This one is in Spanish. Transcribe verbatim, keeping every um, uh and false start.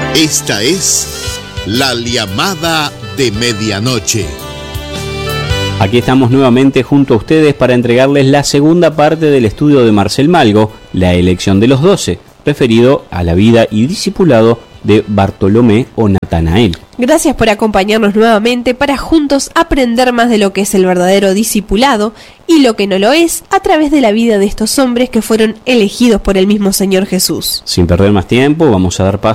Esta es la llamada de medianoche. Aquí estamos nuevamente junto a ustedes para entregarles la segunda parte del estudio de Marcel Malgo, La elección de los doce, referido a la vida y discipulado de Bartolomé o Natanael. Gracias por acompañarnos nuevamente para juntos aprender más de lo que es el verdadero discipulado y lo que no lo es a través de la vida de estos hombres que fueron elegidos por el mismo Señor Jesús. Sin perder más tiempo, vamos a dar paso